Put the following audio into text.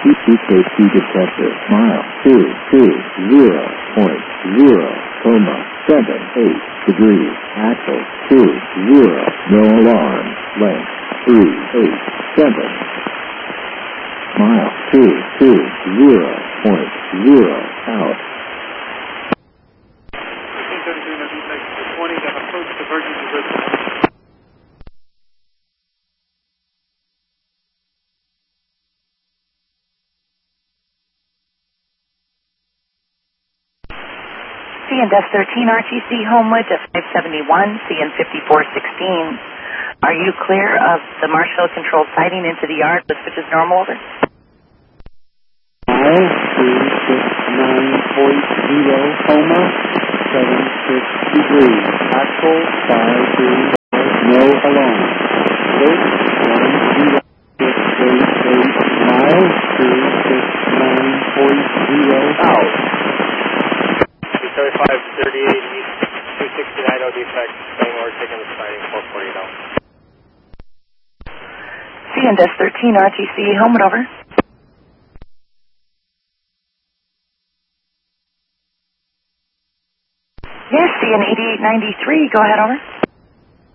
ETKT detector, mile 220.078 degrees, axle 20, no alarm, length 387. Mile 220.0 out. 20, got approach divergence reserve. CNS 13 RTC Homewood to 571, CN 5416. Are you clear of the Marshall controlled sighting into the yard with switches normal over? Mile 269.0 Homa, 76 degrees, axle 53, no alarm. Approach 10688, mile 269.0 out. 3538 East, 269 OD effect, saying we're taking the sighting 448 out. CNS 13 RTC Homewood over. Yes, CN 8893, go ahead over.